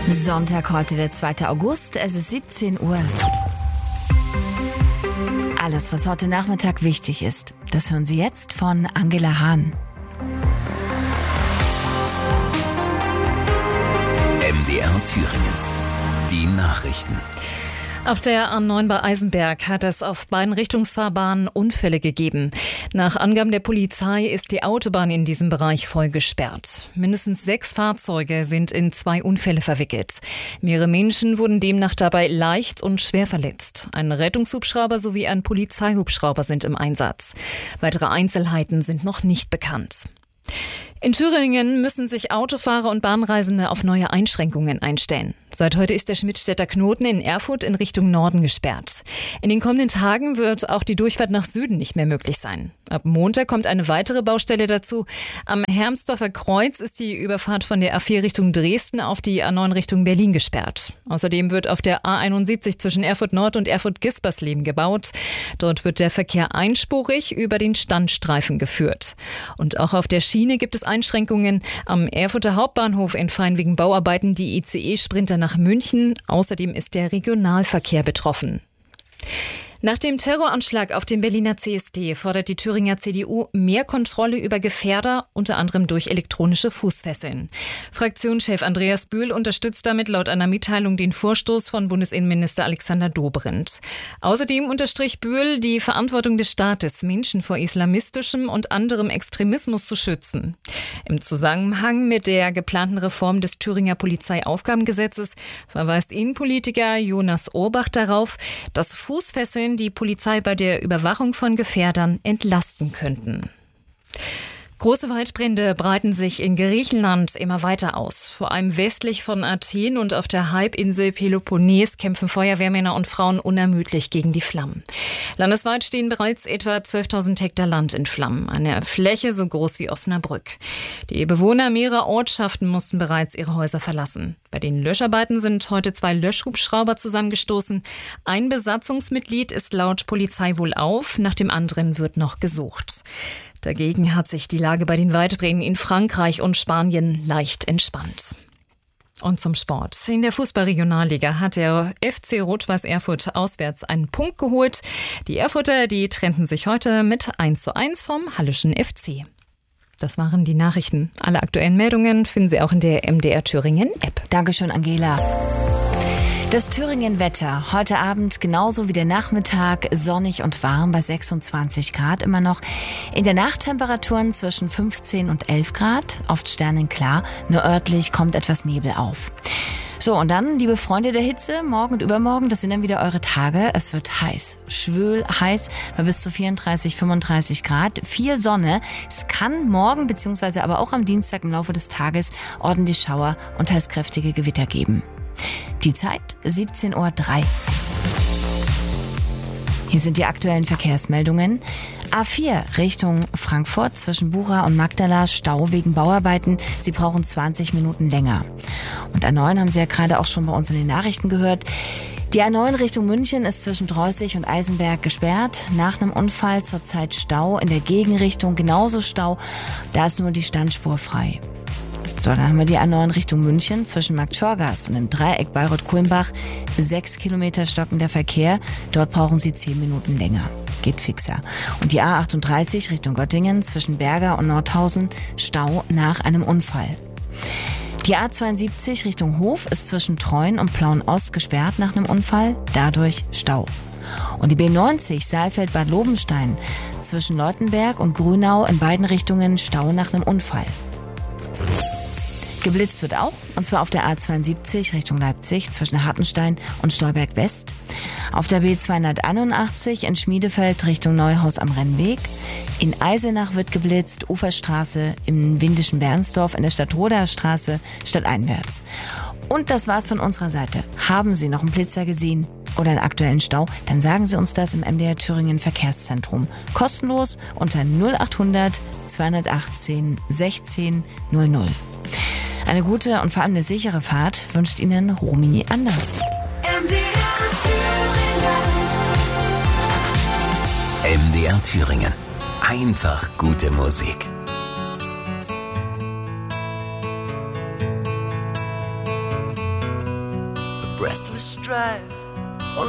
Sonntag, heute der 2. August, es ist 17 Uhr. Alles, was heute Nachmittag wichtig ist, das hören Sie jetzt von Angela Hahn. MDR Thüringen. Die Nachrichten. Auf der A9 bei Eisenberg hat es auf beiden Richtungsfahrbahnen Unfälle gegeben. Nach Angaben der Polizei ist die Autobahn in diesem Bereich voll gesperrt. Mindestens 6 Fahrzeuge sind in 2 Unfälle verwickelt. Mehrere Menschen wurden demnach dabei leicht und schwer verletzt. Ein Rettungshubschrauber sowie ein Polizeihubschrauber sind im Einsatz. Weitere Einzelheiten sind noch nicht bekannt. In Thüringen müssen sich Autofahrer und Bahnreisende auf neue Einschränkungen einstellen. Seit heute ist der Schmidtstädter Knoten in Erfurt in Richtung Norden gesperrt. In den kommenden Tagen wird auch die Durchfahrt nach Süden nicht mehr möglich sein. Ab Montag kommt eine weitere Baustelle dazu. Am Hermsdorfer Kreuz ist die Überfahrt von der A4 Richtung Dresden auf die A9 Richtung Berlin gesperrt. Außerdem wird auf der A71 zwischen Erfurt Nord und Erfurt-Gispersleben gebaut. Dort wird der Verkehr einspurig über den Standstreifen geführt. Und auch auf der Schiene gibt es Einschränkungen. Am Erfurter Hauptbahnhof entfallen wegen Bauarbeiten die ICE-Sprinter nach München. Außerdem ist der Regionalverkehr betroffen. Nach dem Terroranschlag auf dem Berliner CSD fordert die Thüringer CDU mehr Kontrolle über Gefährder, unter anderem durch elektronische Fußfesseln. Fraktionschef Andreas Bühl unterstützt damit laut einer Mitteilung den Vorstoß von Bundesinnenminister Alexander Dobrindt. Außerdem unterstrich Bühl die Verantwortung des Staates, Menschen vor islamistischem und anderem Extremismus zu schützen. Im Zusammenhang mit der geplanten Reform des Thüringer Polizeiaufgabengesetzes verweist Innenpolitiker Jonas Urbach darauf, dass Fußfesseln die Polizei bei der Überwachung von Gefährdern entlasten könnten. Große Waldbrände breiten sich in Griechenland immer weiter aus. Vor allem westlich von Athen und auf der Halbinsel Peloponnes kämpfen Feuerwehrmänner und Frauen unermüdlich gegen die Flammen. Landesweit stehen bereits etwa 12.000 Hektar Land in Flammen, eine Fläche so groß wie Osnabrück. Die Bewohner mehrerer Ortschaften mussten bereits ihre Häuser verlassen. Bei den Löscharbeiten sind heute 2 Löschhubschrauber zusammengestoßen. Ein Besatzungsmitglied ist laut Polizei wohlauf, nach dem anderen wird noch gesucht. Dagegen hat sich die Lage bei den Waldbränden in Frankreich und Spanien leicht entspannt. Und zum Sport. In der Fußball-Regionalliga hat der FC Rot-Weiß Erfurt auswärts einen Punkt geholt. Die Erfurter, die trennten sich heute mit 1:1 vom Halleschen FC. Das waren die Nachrichten. Alle aktuellen Meldungen finden Sie auch in der MDR Thüringen App. Dankeschön, Angela. Das Thüringen-Wetter. Heute Abend genauso wie der Nachmittag sonnig und warm bei 26 Grad immer noch. In der Nacht Temperaturen zwischen 15 und 11 Grad. Oft sternenklar, nur örtlich kommt etwas Nebel auf. So, und dann, liebe Freunde der Hitze, morgen und übermorgen, das sind dann wieder eure Tage. Es wird heiß, schwül heiß, bei bis zu 34, 35 Grad. Viel Sonne. Es kann morgen bzw. aber auch am Dienstag im Laufe des Tages ordentlich Schauer und teils kräftige Gewitter geben. Die Zeit 17:03 Uhr. Hier sind die aktuellen Verkehrsmeldungen. A4 Richtung Frankfurt zwischen Bura und Magdala, Stau wegen Bauarbeiten. Sie brauchen 20 Minuten länger. Und A9 haben Sie ja gerade auch schon bei uns in den Nachrichten gehört. Die A9 Richtung München ist zwischen Droßig und Eisenberg gesperrt. Nach einem Unfall zurzeit Stau. In der Gegenrichtung genauso Stau. Da ist nur die Standspur frei. So, dann haben wir die A9 Richtung München zwischen Marktschorgast und im Dreieck Bayreuth-Kulmbach. 6 Kilometer stockender Verkehr. Dort brauchen Sie 10 Minuten länger. Geht fixer. Und die A38 Richtung Göttingen zwischen Berger und Nordhausen. Stau nach einem Unfall. Die A72 Richtung Hof ist zwischen Treuen und Plauen-Ost gesperrt nach einem Unfall. Dadurch Stau. Und die B90 Saalfeld-Bad Lobenstein zwischen Leutenberg und Grünau in beiden Richtungen Stau nach einem Unfall. Geblitzt wird auch, und zwar auf der A72 Richtung Leipzig zwischen Hartenstein und Stolberg West. Auf der B281 in Schmiedefeld Richtung Neuhaus am Rennweg. In Eisenach wird geblitzt, Uferstraße im Windischen Bernsdorf in der Stadtroder Straße stadteinwärts. Und das war's von unserer Seite. Haben Sie noch einen Blitzer gesehen oder einen aktuellen Stau? Dann sagen Sie uns das im MDR Thüringen Verkehrszentrum. Kostenlos unter 0800 218 16 00. Eine gute und vor allem eine sichere Fahrt wünscht Ihnen Romy Anders. MDR Thüringen. Einfach gute Musik. breathless strive.